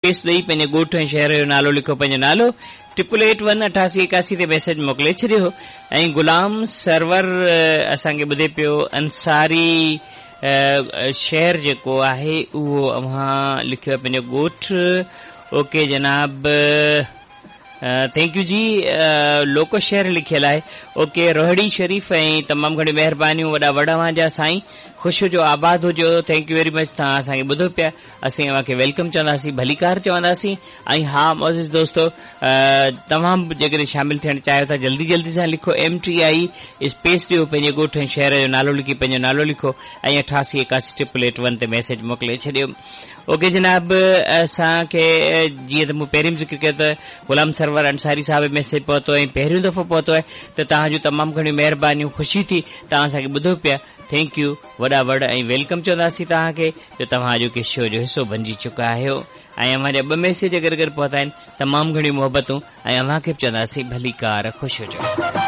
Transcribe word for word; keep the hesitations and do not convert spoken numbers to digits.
Space ॾेई पंहिंजे ॻोठ ऐं शहर जो नालो लिखो, पंहिंजो नालो ट्रिपल एट वन अठासी एकासी ते मैसेज मोकिले छॾियो। ऐं गुलाम सरवर असांखे ॿुधे पियो अंसारी शहर जेको आहे उहो अव्हां लिखियो आहे पंहिंजो ॻोठ। ओके जनाब, थैंक यू जी। लोको शहर लिखियल आहे। ओके रोहड़ी शरीफ़ ऐं तमामु घणी महिरबानियूं, वॾा वॾा जा साईं, ख़ुशि हुजो, आबाद हुजो। थैंक यू वेरी मच, तव्हां असांखे ॿुधो पिया, असीं तव्हांखे वेलकम चवंदासीं, भलीकार चवंदासीं। ऐं हा मोज़िज़ दोस्तो, तव्हां बि जेकॾहिं शामिल थियण चाहियो था जल्दी जल्दी सां लिखो एम टी आई स्पेस ॾियो, पंहिंजे ॻोठ ऐं शहर जो नालो लिखी पंहिंजो नालो लिखो ऐं अठासी एकासी ट्रिपल एट वन ते मैसेज मोकिले छॾियो। ओके जनाब, असांखे जीअं त मूं पहिरीं ज़िक्र कयो त गुलाम सरवर अंसारी साहिब मैसेज पहुतो ऐं पहिरियों दफ़ो पहुतो आहे, त तव्हांजूं तमामु घणियूं महिरबानियूं, ख़ुशी थी तव्हां असांखे ॿुधो पिया। थैंक यू, वॾा वॾ ऐं वेलकम चवंदासीं तव्हांखे, जो तव्हां अॼु के शो जो हिसो बणिजी चुका आहियो। ऐं अव्हांजा ॿ मैसेज अगरि अगरि पहुता आहिनि, तमामु घणियूं मोहबतूं, ऐं अव्हांखे बि चवंदासीं भली कार, ख़ुशि हुजो।